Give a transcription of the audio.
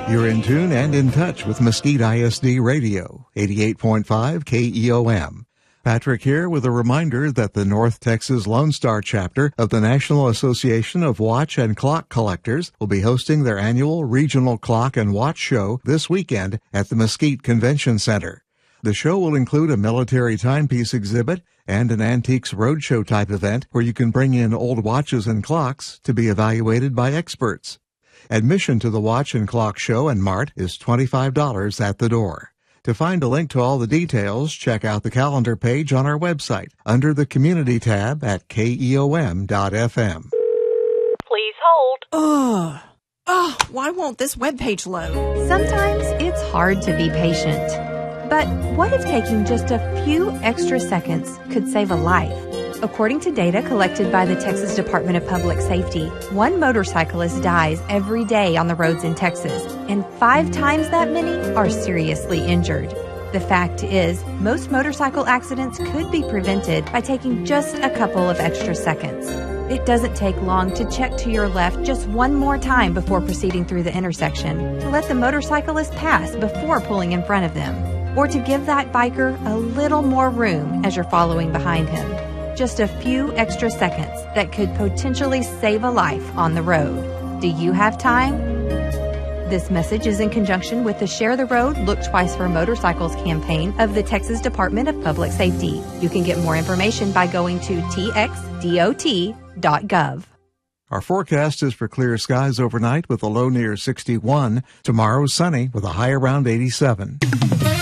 You're in tune and in touch with Mesquite ISD Radio, 88.5 KEOM. Patrick here with a reminder that the North Texas Lone Star chapter of the National Association of Watch and Clock Collectors will be hosting their annual Regional Clock and Watch Show this weekend at the Mesquite Convention Center. The show will include a military timepiece exhibit and an antiques roadshow type event where you can bring in old watches and clocks to be evaluated by experts. Admission to the Watch and Clock Show and Mart is $25 at the door. To find a link to all the details, check out the calendar page on our website under the Community tab at keom.fm. Please hold. Why won't this webpage load? Sometimes it's hard to be patient. But what if taking just a few extra seconds could save a life? According to data collected by the Texas Department of Public Safety, one motorcyclist dies every day on the roads in Texas, and 5 times that many are seriously injured. The fact is, most motorcycle accidents could be prevented by taking just a couple of extra seconds. It doesn't take long to check to your left just one more time before proceeding through the intersection, to let the motorcyclist pass before pulling in front of them, or to give that biker a little more room as you're following behind him. Just a few extra seconds that could potentially save a life on the road. Do you have time? This message is in conjunction with the Share the Road, Look Twice for Motorcycles campaign of the Texas Department of Public Safety. You can get more information by going to txdot.gov. Our forecast is for clear skies overnight with a low near 61. Tomorrow sunny with a high around 87.